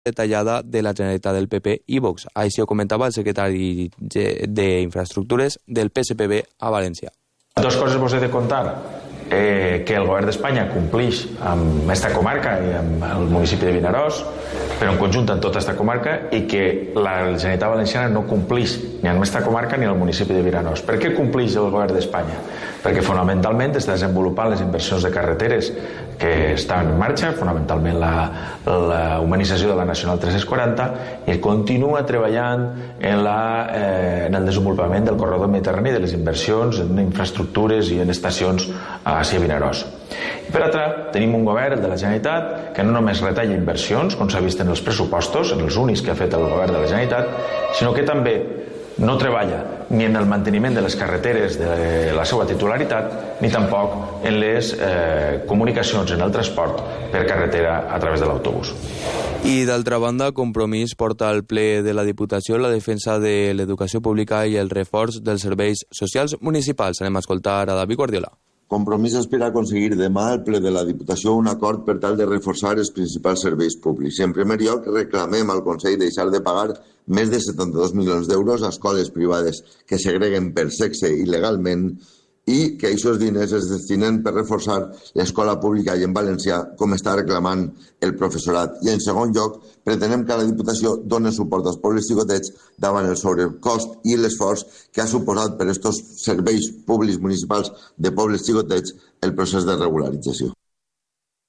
detallada de la Generalitat del PP i Vox. Així ho comentava el secretari d'Infraestructures del PSPB a València. Dos coses vos he de contar. Que el govern d'Espanya complix amb aquesta comarca i amb el municipi de Vinaròs, però en conjunt amb tota aquesta comarca, i que la Generalitat Valenciana no complix ni amb aquesta comarca ni amb el municipi de Vinaròs. Per què complix el govern d'Espanya? Perquè fonamentalment està desenvolupant les inversions de carreteres que estan en marxa, fonamentalment la humanització de la Nacional 340, i continua treballant en el desenvolupament del corredor mediterrani, de les inversions en infraestructures i en estacions hacia Vinaròs. I per altra, tenim un govern, el de la Generalitat, que no només retalla inversions, com s'ha vist en els pressupostos, en els únics que ha fet el govern de la Generalitat, sinó que també no treballa ni en el manteniment de les carreteres de la seva titularitat, ni tampoc en les comunicacions, en el transport per carretera a través de l'autobús. I d'altra banda, Compromís porta al ple de la Diputació la defensa de l'educació pública i el reforç dels serveis socials municipals. Anem a escoltar a David Guardiola. Compromís aspira a aconseguir demà al ple de la Diputació un acord per tal de reforçar els principals serveis públics. En primer lloc, reclamem al Consell deixar de pagar més de 72 milions d'euros a escoles privades que segreguen per sexe il·legalment i que aquests diners es destinen per reforçar l'escola pública i en valencià, com està reclamant el professorat. I en segon lloc, pretenem que la Diputació doni suport als pobles xicotets davant el sobrecost i l'esforç que ha suposat per aquests serveis públics municipals de pobles xicotets el procés de regularització.